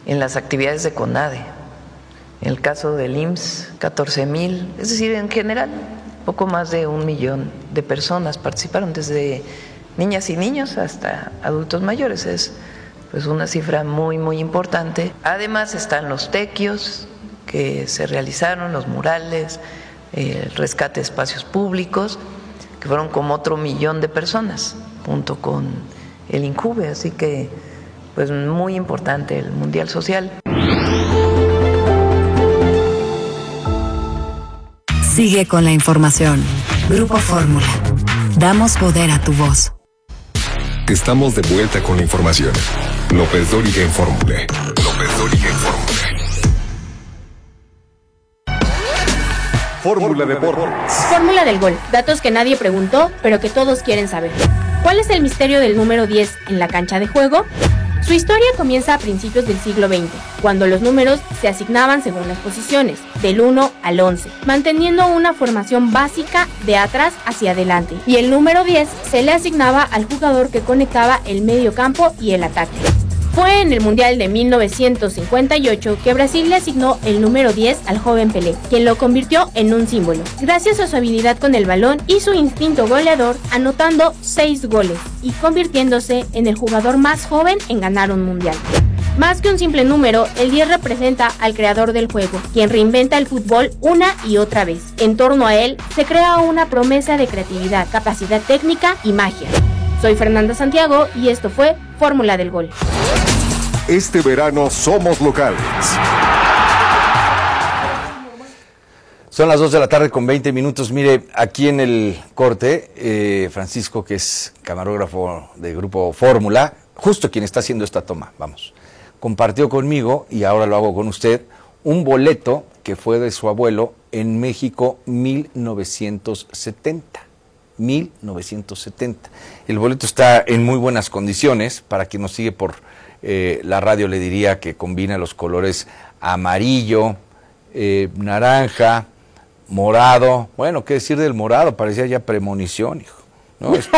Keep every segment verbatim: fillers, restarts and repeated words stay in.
en las actividades de CONADE. En el caso del I M S S, catorce mil, es decir, en general, poco más de un millón de personas participaron, desde niñas y niños hasta adultos mayores. Es pues una cifra muy, muy importante. Además están los tequios que se realizaron, los murales, el rescate de espacios públicos, que fueron como otro millón de personas, junto con el INJUVE, así que pues muy importante el Mundial Social. Sigue con la información. Grupo Fórmula. Damos poder a tu voz. Estamos de vuelta con la información. López Dóriga en Fórmula. López Dóriga en Fórmula. Fórmula Deportes. Fórmula del gol. Datos que nadie preguntó, pero que todos quieren saber. ¿Cuál es el misterio del número diez en la cancha de juego? Su historia comienza a principios del siglo veinte, cuando los números se asignaban según las posiciones, del uno al once, manteniendo una formación básica de atrás hacia adelante, y el número diez se le asignaba al jugador que conectaba el medio campo y el ataque. Fue en el Mundial de mil novecientos cincuenta y ocho que Brasil le asignó el número diez al joven Pelé, quien lo convirtió en un símbolo, gracias a su habilidad con el balón y su instinto goleador, anotando seis goles y convirtiéndose en el jugador más joven en ganar un mundial. Más que un simple número, el diez representa al creador del juego, quien reinventa el fútbol una y otra vez. En torno a él se crea una promesa de creatividad, capacidad técnica y magia. Soy Fernanda Santiago y esto fue Fórmula del Gol. Este verano somos locales. Son las dos de la tarde con veinte minutos. Mire, aquí en el corte, eh, Francisco, que es camarógrafo de Grupo Fórmula, justo quien está haciendo esta toma, vamos, compartió conmigo, y ahora lo hago con usted, un boleto que fue de su abuelo en México mil novecientos setenta. mil novecientos setenta. El boleto está en muy buenas condiciones. Para quien nos sigue por eh, la radio le diría que combina los colores amarillo, eh, naranja, morado. Bueno, qué decir del morado, parecía ya premonición, hijo, ¿no? Este...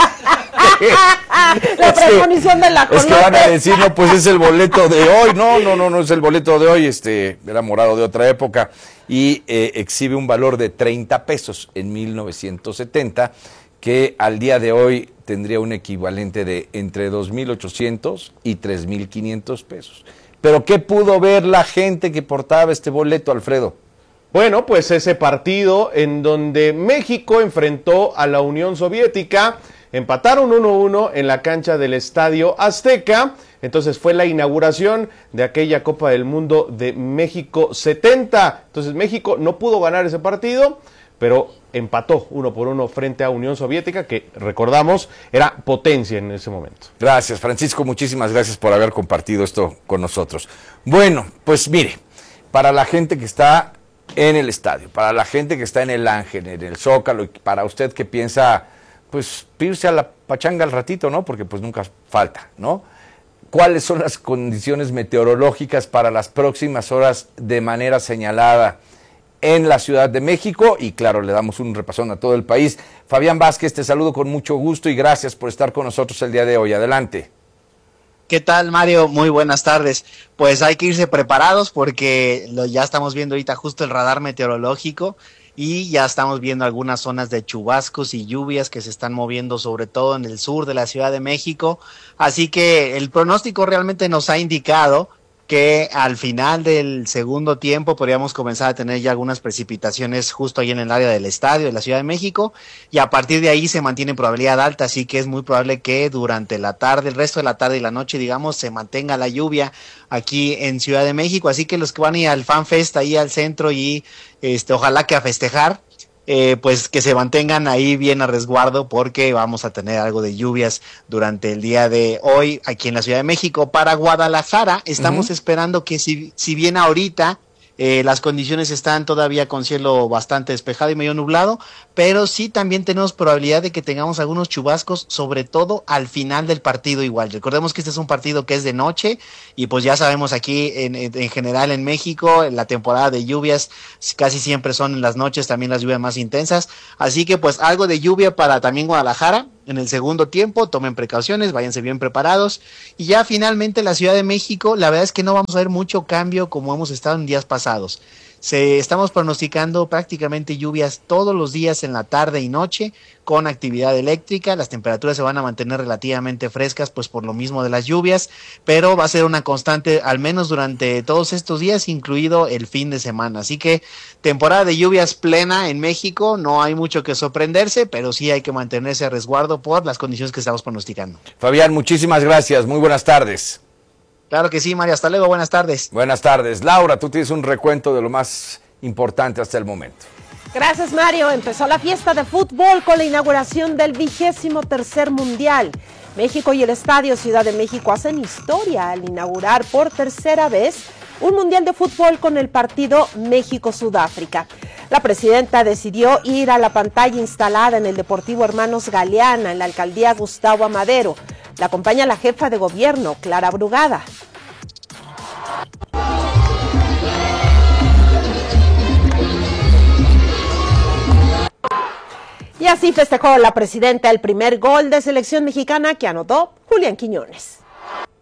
La premonición de la color. Es que van a decir, no, pues es el boleto de hoy. No, no, no, no es el boleto de hoy, este, era morado de otra época. Y eh, exhibe un valor de treinta pesos en mil novecientos setenta, que al día de hoy tendría un equivalente de entre dos mil ochocientos y tres mil quinientos pesos. Pero ¿qué pudo ver la gente que portaba este boleto, Alfredo? Bueno, pues ese partido en donde México enfrentó a la Unión Soviética. Empataron uno a uno en la cancha del Estadio Azteca. Entonces fue la inauguración de aquella Copa del Mundo de México setenta. Entonces México no pudo ganar ese partido, pero empató uno por uno frente a Unión Soviética, que recordamos era potencia en ese momento. Gracias, Francisco, muchísimas gracias por haber compartido esto con nosotros. Bueno, pues mire, para la gente que está en el estadio, para la gente que está en el Ángel, en el Zócalo, y para usted que piensa, pues, irse a la pachanga al ratito, ¿no? Porque pues nunca falta, ¿no? ¿Cuáles son las condiciones meteorológicas para las próximas horas de manera señalada en la Ciudad de México? Y claro, le damos un repasón a todo el país. Fabián Vázquez, te saludo con mucho gusto y gracias por estar con nosotros el día de hoy. Adelante. ¿Qué tal, Mario? Muy buenas tardes. Pues hay que irse preparados porque lo, ya estamos viendo ahorita justo el radar meteorológico y ya estamos viendo algunas zonas de chubascos y lluvias que se están moviendo sobre todo en el sur de la Ciudad de México. Así que el pronóstico realmente nos ha indicado que al final del segundo tiempo podríamos comenzar a tener ya algunas precipitaciones justo ahí en el área del estadio de la Ciudad de México, y a partir de ahí se mantiene probabilidad alta, así que es muy probable que durante la tarde, el resto de la tarde y la noche, digamos, se mantenga la lluvia aquí en Ciudad de México, así que los que van a ir al Fan Fest ahí al centro y este ojalá que a festejar, Eh, pues que se mantengan ahí bien a resguardo porque vamos a tener algo de lluvias durante el día de hoy aquí en la Ciudad de México. Para Guadalajara estamos uh-huh. esperando que si, si bien ahorita eh, las condiciones están todavía con cielo bastante despejado y medio nublado, pero sí también tenemos probabilidad de que tengamos algunos chubascos, sobre todo al final del partido igual. Recordemos que este es un partido que es de noche y pues ya sabemos aquí en, en, en general en México, en la temporada de lluvias casi siempre son en las noches también las lluvias más intensas, así que pues algo de lluvia para también Guadalajara. en el segundo tiempo, tomen precauciones, váyanse bien preparados. Y ya finalmente la Ciudad de México, la verdad es que no vamos a ver mucho cambio como hemos estado en días pasados. Se, estamos pronosticando prácticamente lluvias todos los días en la tarde y noche con actividad eléctrica. Las temperaturas se van a mantener relativamente frescas pues por lo mismo de las lluvias, pero va a ser una constante al menos durante todos estos días, incluido el fin de semana. Así que temporada de lluvias plena en México, no hay mucho que sorprenderse, pero sí hay que mantenerse a resguardo por las condiciones que estamos pronosticando. Fabián, muchísimas gracias, muy buenas tardes. Claro que sí, Mario, hasta luego, buenas tardes. Buenas tardes. Laura, tú tienes un recuento de lo más importante hasta el momento. Gracias, Mario. Empezó la fiesta de fútbol con la inauguración del vigésimo tercer Mundial. México y el Estadio Ciudad de México hacen historia al inaugurar por tercera vez un Mundial de fútbol con el partido México-Sudáfrica. La presidenta decidió ir a la pantalla instalada en el Deportivo Hermanos Galeana, en la alcaldía Gustavo Amadero. La acompaña la jefa de gobierno, Clara Brugada. Y así festejó la presidenta el primer gol de selección mexicana que anotó Julián Quiñones.